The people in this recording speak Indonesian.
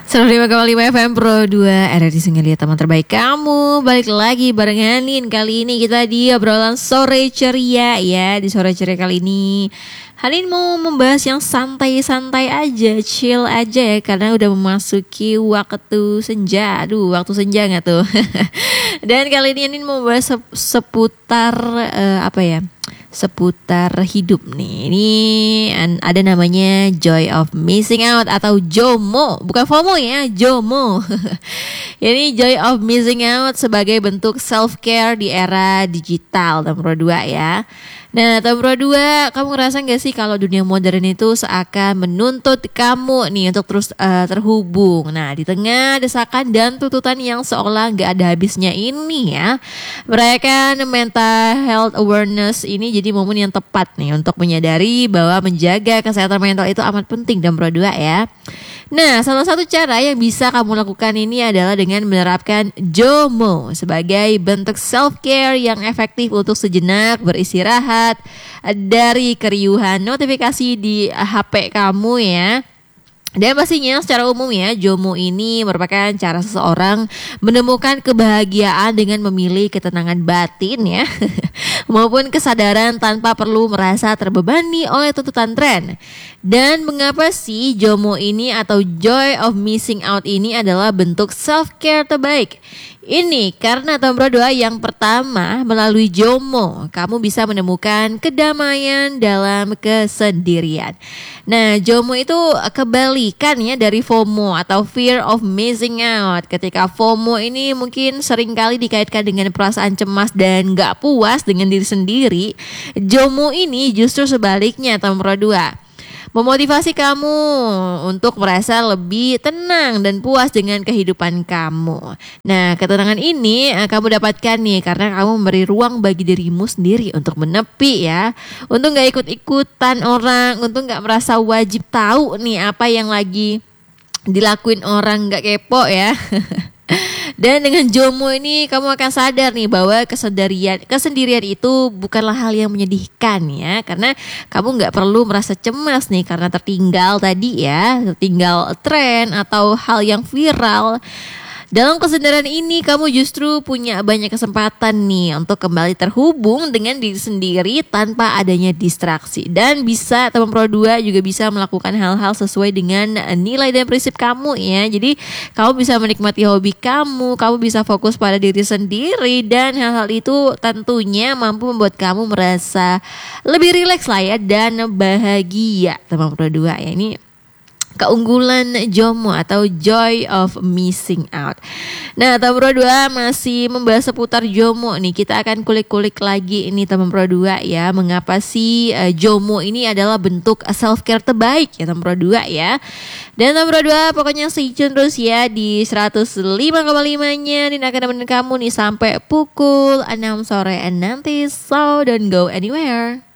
105,5 FM Pro 2 RRI Singalia, teman terbaik kamu. Balik lagi bareng Hanin. Kali ini kita di obrolan sore ceria ya. Di sore ceria kali ini Hanin mau membahas yang santai-santai aja, chill aja ya. Karena udah memasuki waktu senja. Aduh, waktu senja gak tuh? Dan kali ini Hanin mau bahas seputar seputar hidup nih. Ini ada namanya Joy of Missing Out atau JOMO. Bukan FOMO ya, JOMO. Ini Joy of Missing Out sebagai bentuk self-care di era digital nomor 2 ya. Nah, nomor 2, kamu ngerasa gak sih kalau dunia modern itu seakan menuntut kamu nih untuk terus terhubung. Nah, di tengah desakan dan tuntutan yang seolah gak ada habisnya ini ya, merayakan mental health awareness ini jadi momen yang tepat nih untuk menyadari bahwa menjaga kesehatan mental itu amat penting nomor 2 ya. Nah, salah satu cara yang bisa kamu lakukan ini adalah dengan menerapkan JOMO sebagai bentuk self-care yang efektif untuk sejenak beristirahat dari keriuhan notifikasi di HP kamu ya. Dan pastinya secara umum ya, JOMO ini merupakan cara seseorang menemukan kebahagiaan dengan memilih ketenangan batin ya maupun kesadaran tanpa perlu merasa terbebani oleh tuntutan tren. Dan mengapa sih JOMO ini atau Joy of Missing Out ini adalah bentuk self-care terbaik? Ini karena nomor 2 yang pertama, melalui JOMO kamu bisa menemukan kedamaian dalam kesendirian. Nah, JOMO itu kebalikan ya dari FOMO atau Fear of Missing Out. Ketika FOMO ini mungkin seringkali dikaitkan dengan perasaan cemas dan gak puas dengan diri sendiri, JOMO ini justru sebaliknya nomor 2. Memotivasi kamu untuk merasa lebih tenang dan puas dengan kehidupan kamu. Nah, ketenangan ini kamu dapatkan nih karena kamu memberi ruang bagi dirimu sendiri untuk menepi ya, untuk gak ikut-ikutan orang, untuk gak merasa wajib tahu nih apa yang lagi dilakuin orang, gak kepo ya. Dan dengan JOMO ini kamu akan sadar nih bahwa kesendirian itu bukanlah hal yang menyedihkan ya, karena kamu nggak perlu merasa cemas nih karena tertinggal tadi ya, tertinggal tren atau hal yang viral. Dalam kesadaran ini kamu justru punya banyak kesempatan nih untuk kembali terhubung dengan diri sendiri tanpa adanya distraksi. Dan bisa teman Pro 2 juga bisa melakukan hal-hal sesuai dengan nilai dan prinsip kamu ya. Jadi kamu bisa menikmati hobi kamu bisa fokus pada diri sendiri, dan hal-hal itu tentunya mampu membuat kamu merasa lebih rileks lah ya dan bahagia teman Pro 2 ya. Ini keunggulan JOMO atau Joy of Missing Out. Nah, teman Pro 2 masih membahas seputar JOMO nih. Kita akan kulik-kulik lagi ini teman Pro 2 ya. Mengapa sih JOMO ini adalah bentuk self-care terbaik ya teman Pro 2 ya. Dan teman Pro 2 pokoknya stay tune terus ya di 105,5-nya. Ini akan nemenin kamu nih sampai pukul 6 sore nanti. So don't go anywhere.